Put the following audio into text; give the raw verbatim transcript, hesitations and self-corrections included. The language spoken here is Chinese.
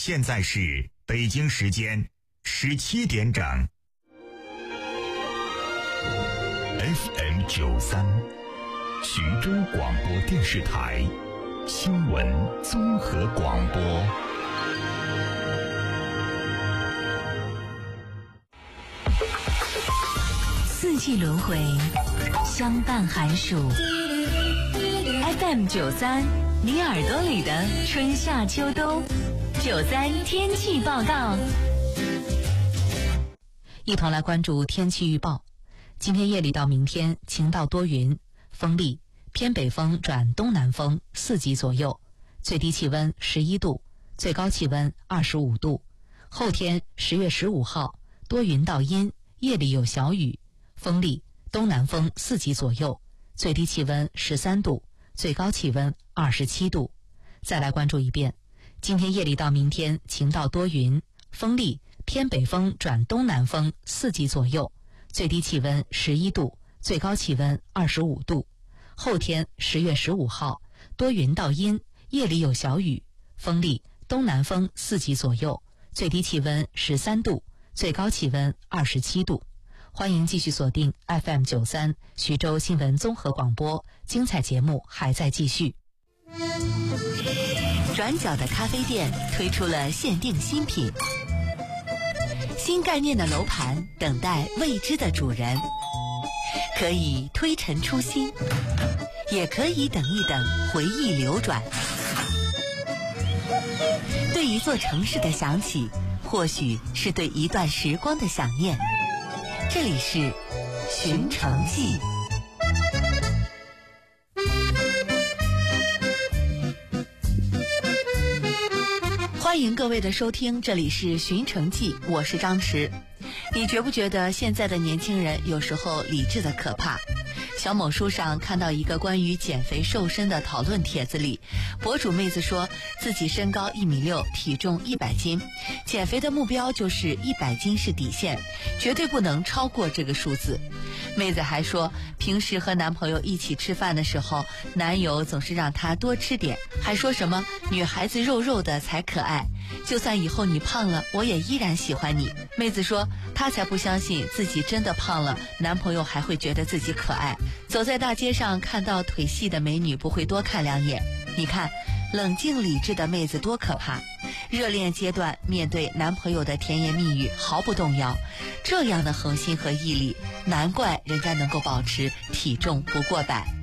现在是北京时间十七点整。F M 九三，徐州广播电视台新闻综合广播。 四季轮回，相伴寒暑。F M 九三，你耳朵里的春夏秋冬。九三天气报告，一同来关注天气预报。今天夜里到明天晴到多云，风力偏北风转东南风四级左右，最低气温十一度，最高气温二十五度。后天十月十五号多云到阴，夜里有小雨，风力东南风四级左右，最低气温十三度，最高气温二十七度。再来关注一遍，今天夜里到明天晴到多云，风力偏北风转东南风四级左右，最低气温十一度，最高气温二十五度。后天十月十五号多云到阴，夜里有小雨，风力东南风四级左右，最低气温十三度，最高气温二十七度。欢迎继续锁定 F M 九三 徐州新闻综合广播，精彩节目还在继续。转角的咖啡店推出了限定新品，新概念的楼盘等待未知的主人，可以推陈出新，也可以等一等回忆流转。对一座城市的想起，或许是对一段时光的想念。这里是寻城记。欢迎各位的收听，这里是寻城记，我是张弛。你觉不觉得现在的年轻人有时候理智的可怕？小某书上看到一个关于减肥瘦身的讨论帖子里，博主妹子说自己身高一米六，体重一百斤，减肥的目标就是一百斤是底线，绝对不能超过这个数字。妹子还说，平时和男朋友一起吃饭的时候，男友总是让她多吃点，还说什么女孩子肉肉的才可爱，就算以后你胖了，我也依然喜欢你。妹子说她才不相信自己真的胖了，男朋友还会觉得自己可爱。走在大街上看到腿细的美女，不会多看两眼。你看冷静理智的妹子多可怕，热恋阶段面对男朋友的甜言蜜语毫不动摇，这样的恒心和毅力，难怪人家能够保持体重不过百。